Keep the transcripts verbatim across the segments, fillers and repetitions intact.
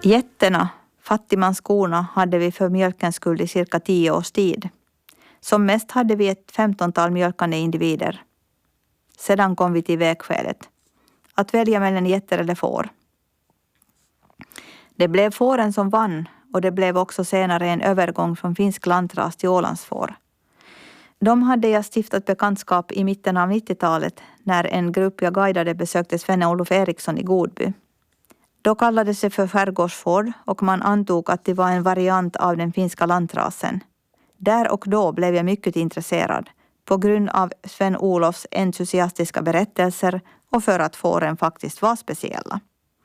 Getterna, fattigmanskorna, hade vi för mjölkens skull i cirka tio års tid. Som mest hade vi ett femtontal mjölkande individer. Sedan kom vi till vägskälet. Att välja mellan getter eller får. Det blev fåren som vann och det blev också senare en övergång från finsk lantras till ålandsfår. De hade jag stiftat bekantskap i mitten av nittiotalet när en grupp jag guidade besökte Sven-Olof Eriksson i Godby. Då kallades det för skärgårdsfår och man antog att det var en variant av den finska lantrasen. Där och då blev jag mycket intresserad på grund av Sven-Olofs entusiastiska berättelser och för att fåren faktiskt var speciella.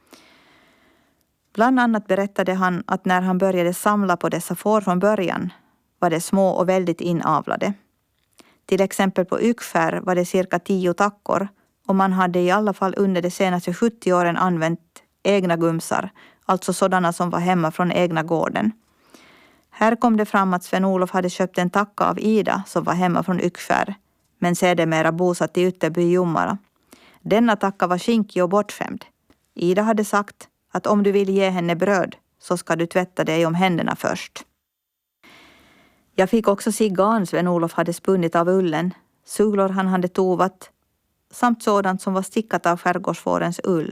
Bland annat berättade han att när han började samla på dessa får från början var det små och väldigt inavlade. Till exempel på Ykkskär var det cirka tio tackor och man hade i alla fall under de senaste sjuttio åren använt egna gumsar, alltså sådana som var hemma från egna gården. Här kom det fram att Sven-Olof hade köpt en tacka av Ida som var hemma från Ykkskär, men sedermera bosatt i Ytterby i Jummala. Denna tacka var skinkig och bortskämd. Ida hade sagt att om du vill ge henne bröd så ska du tvätta dig om händerna först. Jag fick också se garn Sven-Olof hade spunnit av ullen, sulor han hade tovat, samt sådant som var stickat av skärgårdsfårens ull.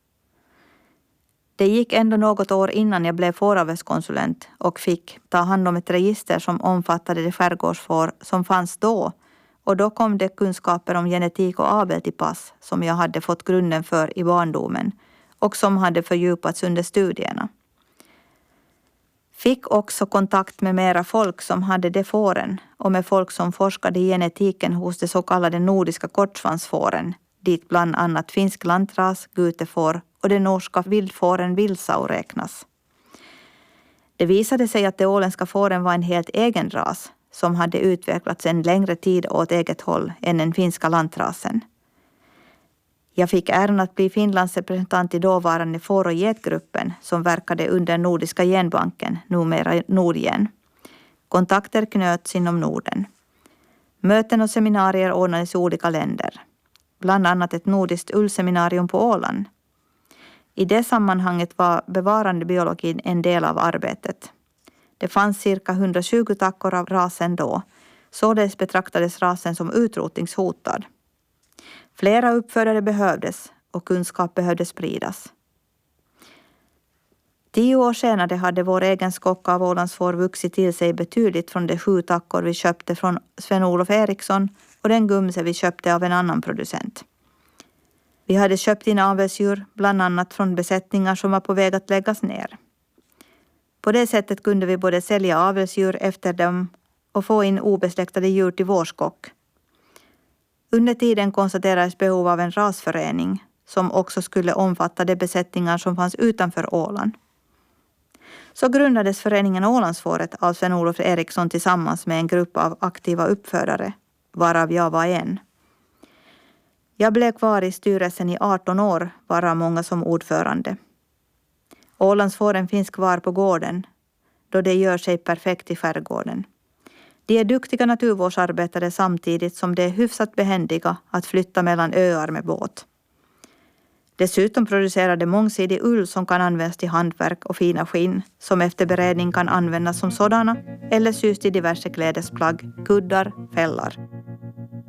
Det gick ändå något år innan jag blev fåravelskonsulent och fick ta hand om ett register som omfattade de skärgårdsfår som fanns då. Och då kom det kunskaper om genetik och avel till pass som jag hade fått grunden för i barndomen och som hade fördjupats under studierna. Fick också kontakt med mera folk som hade de fåren och med folk som forskade i genetiken hos de så kallade nordiska kortsvansfåren, dit bland annat finsk lantras, gutefår och den norska vildfåren vildsau räknas. Det visade sig att de åländska fåren var en helt egen ras som hade utvecklats en längre tid åt eget håll än den finska lantrasen. Jag fick äran att bli Finlands representant i dåvarande får- och getgruppen som verkade under Nordiska genbanken, numera Nordgen. Kontakter knöts inom Norden. Möten och seminarier ordnades i olika länder. Bland annat ett nordiskt ullseminarium på Åland. I det sammanhanget var bevarande biologin en del av arbetet. Det fanns cirka hundratjugo tackor av rasen då, således betraktades rasen som utrotningshotad. Flera uppfödare behövdes och kunskap behövde spridas. Tio år senare hade vår egen skock av ålandsfår vuxit till sig betydligt från de sju tackor vi köpte från Sven-Olof Eriksson och den gumse vi köpte av en annan producent. Vi hade köpt in avelsdjur bland annat från besättningar som var på väg att läggas ner. På det sättet kunde vi både sälja avelsdjur efter dem och få in obesläktade djur till vår skock. Under tiden konstaterades behov av en rasförening som också skulle omfatta de besättningar som fanns utanför Åland. Så grundades föreningen Ålandsfåret av Sven-Olof Eriksson tillsammans med en grupp av aktiva uppfödare, varav jag var en. Jag blev kvar i styrelsen i arton år, varav många som ordförande. Ålandsfåren finns kvar på gården, då det gör sig perfekt i skärgården. De är duktiga naturvårdsarbetare samtidigt som de är hyfsat behändiga att flytta mellan öar med båt. Dessutom producerar de mångsidig ull som kan användas till hantverk och fina skinn som efter beredning kan användas som sådana eller sys till diverse klädesplagg, kuddar, fällar.